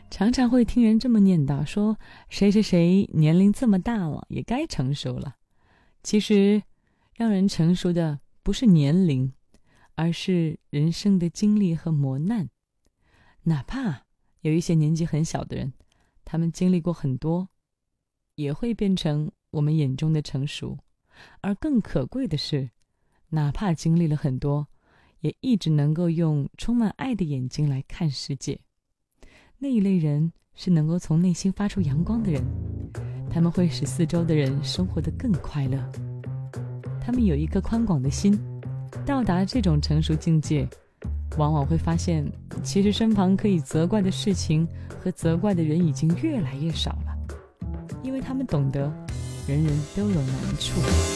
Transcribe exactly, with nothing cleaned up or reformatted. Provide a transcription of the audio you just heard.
常常会听人这么念叨，说谁谁谁年龄这么大了，也该成熟了。其实，让人成熟的不是年龄，而是人生的经历和磨难。哪怕有一些年纪很小的人，他们经历过很多，也会变成我们眼中的成熟。而更可贵的是，哪怕经历了很多，也一直能够用充满爱的眼睛来看世界。那一类人是能够从内心发出阳光的人，他们会使四周的人生活得更快乐。他们有一颗宽广的心，到达这种成熟境界，往往会发现，其实身旁可以责怪的事情和责怪的人已经越来越少了，因为他们懂得人人都有难处。